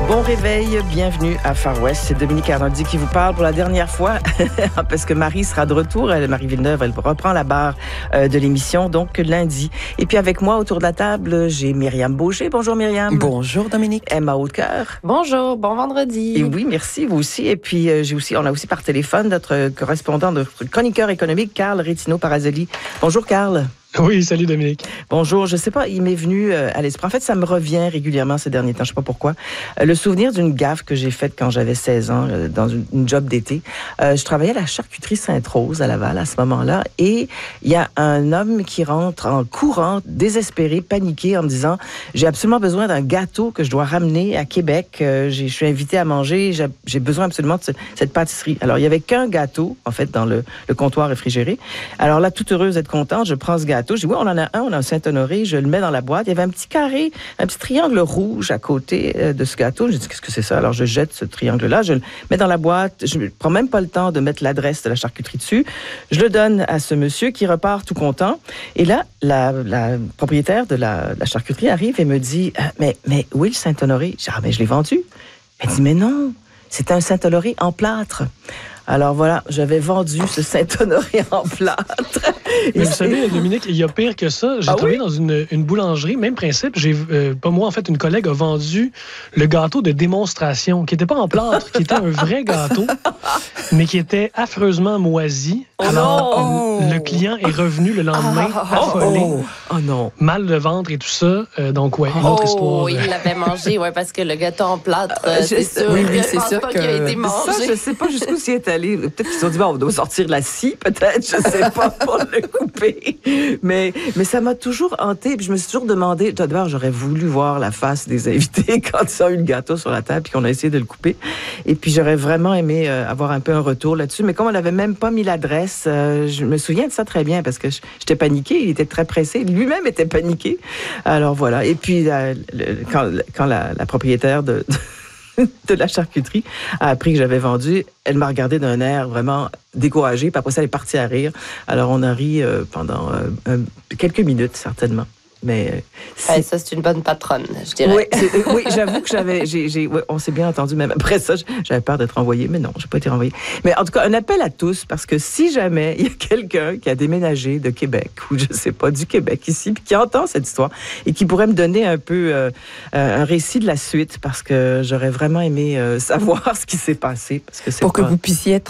Bon réveil, bienvenue à Far West. C'est Dominique Arnoldi qui vous parle pour la dernière fois parce que Marie sera de retour. Marie Villeneuve, elle reprend la barre de l'émission, donc lundi. Et puis avec moi autour de la table, j'ai Myriam Beauger. Bonjour Myriam. Bonjour Dominique. Emma Hautecoeur. Bonjour, bon vendredi. Et oui, merci, vous aussi. Et puis on a aussi par téléphone notre correspondant, notre chroniqueur économique, Carl Rétino-Parazoli. Bonjour Carl. Oui, salut Dominique. Bonjour, je sais pas, il m'est venu à l'esprit. En fait, ça me revient régulièrement ces derniers temps, je sais pas pourquoi. Le souvenir d'une gaffe que j'ai faite quand j'avais 16 ans dans une job d'été. Je travaillais à la charcuterie Sainte-Rose à Laval à ce moment-là et il y a un homme qui rentre en courant, désespéré, paniqué en me disant « J'ai absolument besoin d'un gâteau que je dois ramener à Québec. Je suis invité à manger, j'ai besoin absolument de cette pâtisserie. » Alors, il y avait qu'un gâteau, en fait, dans le comptoir réfrigéré. Alors là, toute heureuse d'être contente, je prends ce gâteau. Je dis, oui, on en a un Saint-Honoré, je le mets dans la boîte. Il y avait un petit carré, un petit triangle rouge à côté de ce gâteau. Je dis, qu'est-ce que c'est ça? Alors, je jette ce triangle-là, je le mets dans la boîte. Je ne prends même pas le temps de mettre l'adresse de la charcuterie dessus. Je le donne à ce monsieur qui repart tout content. Et là, la propriétaire de la charcuterie arrive et me dit, mais où est le Saint-Honoré? Je dis, mais je l'ai vendu. Elle dit, mais non, c'est un Saint-Honoré en plâtre. Alors voilà, j'avais vendu ce Saint-Honoré en plâtre. Mais vous savez, Dominique, il y a pire que ça. J'ai travaillé dans une boulangerie, même principe. Pas moi, en fait, une collègue a vendu le gâteau de démonstration, qui n'était pas en plâtre, qui était un vrai gâteau, mais qui était affreusement moisi. Alors, le client est revenu le lendemain, affolé. Oh non. Mal de ventre et tout ça. Donc, ouais, une autre histoire. Il l'avait mangé, parce que le gâteau en plâtre, c'est sûr. Oui, c'est sûr qu'il a été mangé. Ça, je sais pas jusqu'où s'y est allé. Peut-être qu'ils se sont dit, on doit sortir la scie, peut-être, je sais pas, pour le couper. Mais ça m'a toujours hanté. Puis je me suis toujours demandé, d'abord, j'aurais voulu voir la face des invités quand ils ont eu le gâteau sur la table puis qu'on a essayé de le couper. Et puis j'aurais vraiment aimé avoir un peu un retour là-dessus. Mais comme on n'avait même pas mis l'adresse, je me souviens de ça très bien parce que j'étais paniquée. Il était très pressé. Lui-même était paniqué. Alors voilà. Et puis quand la propriétaire de la charcuterie a appris que j'avais vendu, elle m'a regardé d'un air vraiment découragé, puis après ça, elle est partie à rire. Alors, on a ri pendant quelques minutes, certainement. Mais ça, c'est une bonne patronne, je dirais. Oui, j'avoue que on s'est bien entendu, même après ça, j'avais peur d'être renvoyée, mais non, je n'ai pas été renvoyée. Mais en tout cas, un appel à tous, parce que si jamais il y a quelqu'un qui a déménagé de Québec, ou je ne sais pas, du Québec ici, puis qui entend cette histoire, et qui pourrait me donner un peu un récit de la suite, parce que j'aurais vraiment aimé savoir ce qui s'est passé. Parce que c'est pour que vous puissiez être